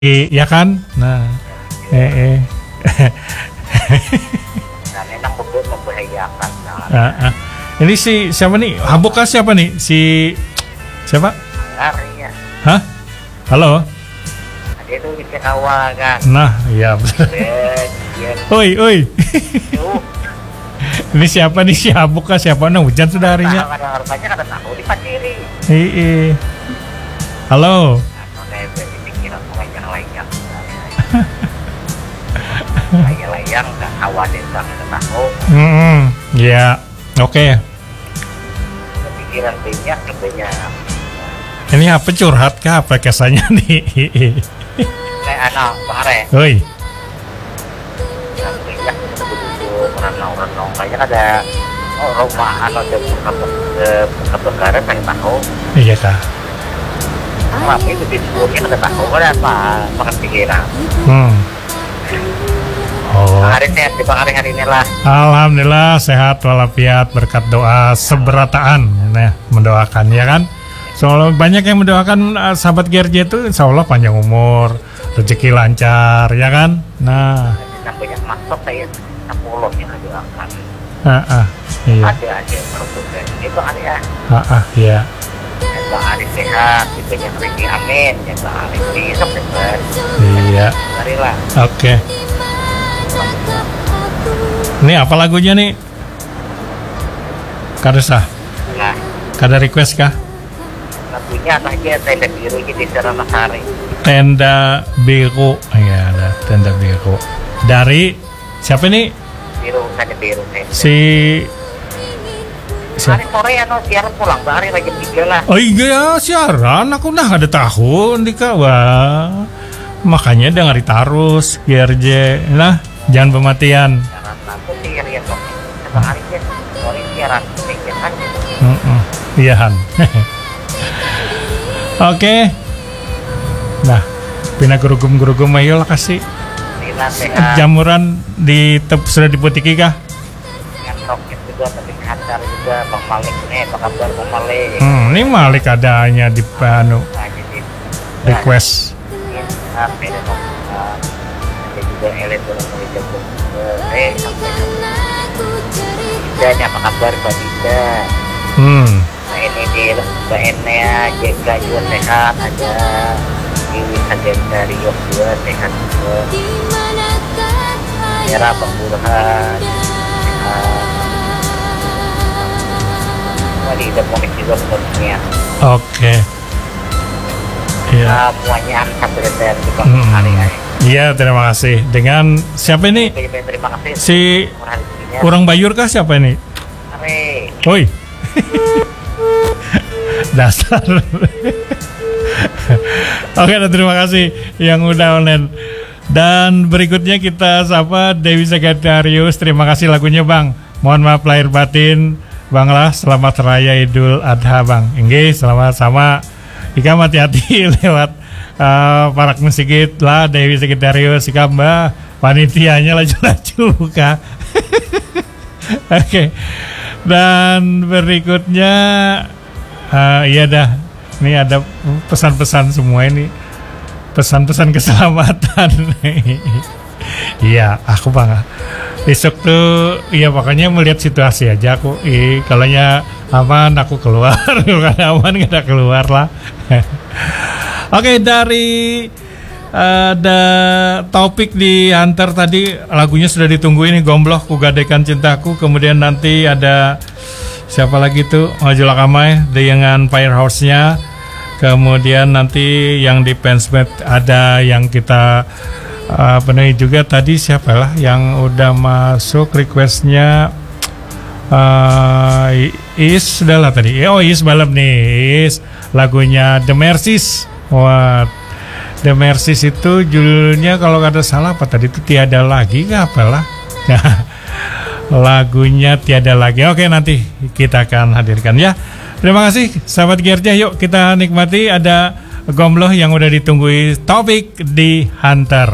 ya kan? Nah, Dan enak betul membahayakan. Ini si siapa nih? Habukah siapa nih? Si siapa? Artinya, Hah? Halo? dia tuh bikin awal kan. Nah, iya betul. Dia Oi. tuh, Ini siapa nih? Si Habukah siapa? Nah, hujan sudah harinya. ada banyak ada tahu di kiri. Halo. Layang-layang nggak khawatir nggak tahu. Ya, oke. Pikiran banyak. Ini apa curhat kah? Apa kesannya nih? Kayak anak bare. Oi. Yang banyak duduk renong kayak ada rumah atau kebakaran kan tahu. Iya kah? Tapi itu disebutnya ada tahu ada apa makan pikiran. Oh. Hari sehat di hari ini lah. Alhamdulillah sehat walafiat berkat doa seberataan. Nah, mendoakan ya kan. Soalnya banyak yang mendoakan sahabat GRJ itu insya Allah panjang umur, rezeki lancar ya kan. Nah, Yang banyak masuk saya 60 yang doakan. iya. Ada produk itu ada ya. Iya. Yang hari sehat, banyak rezeki amin. Yang hari besok depan. Iya. Marilah. Oke. Ini apa lagunya nih? Kadesah? Nah, Kada request kah? lagunya aja tenda biru di Serana Sari. Tenda biru. Iya, ada tenda biru. Dari siapa nih? Biru tenda biru. Si Hari sore ya siaran pulang hari lagi 3 lah. Oh iya siaran, aku udah ada tahu nih wah. Makanya dengar terus GRJ. Nah, jangan pematian. Siaran aku sih ya setiap hari ya. Sore siaran kan. Iya Han. Oke. Nah, pindah gerugum ayo lah kasih. Bila sehat. Jamuran sudah diputiki kah? Yang roket juga tapi hajar juga Bang Malik nih, apa kabar Bang Malik? Ini Malik adanya di Nah, jadi request. apa itu? Ada juga elit dalam jago. Sampai Dida, apa kabar Mbak Dida? Nah ini di Mbak Enea, Jeka juga sehat, ada Iwi Sajen dari Yok juga sehat juga. Merah Bang Burhan, Walida komik juga sebenarnya. Oke. Iya. Semuanya sampai dari Bang hari ini. Iya, terima kasih. Dengan siapa ini? Terima kasih. Si Kurang Bayur kah siapa ini? Hari. Oi. Dasar. Oke, terima kasih yang udah online. Dan berikutnya kita sapa Dewi Sagittarius. Terima kasih lagunya Bang. Mohon maaf lahir batin Bang lah. Selamat Raya Idul Adha Bang. Inggih, selamat sama Ika hati-hati lewat parak musikit lah Dewi Sagittarius Ika mbak panitianya laju-laju buka. Oke. Dan berikutnya iya dah. Ini ada pesan-pesan semua ini. Pesan-pesan keselamatan. Iya, aku Bang. Besok tuh iya pokoknya melihat situasi aja aku. Kalau aman aku keluar, kalau aman kita keluar lah. Oke, dari ada topik di Hunter tadi lagunya sudah ditunggu ini Gombloh Ku Gadaikan Cintaku. Kemudian nanti ada siapa lagi tuh Majulah Kamai dengan Firehouse-nya. Kemudian nanti yang di Fansmade ada yang kita penuhi juga tadi siapa lah yang udah masuk requestnya Is sudah lah tadi. Is balap nih Is lagunya The Mercies. Wah, The Mercies itu judulnya kalau ada salah apa tadi itu Tiada Lagi nggak apalah. Lagunya Tiada Lagi. Oke, nanti kita akan hadirkan ya. Terima kasih sahabat GRJ. Yuk kita nikmati ada Gombloh yang udah ditunggu topik di Hunter.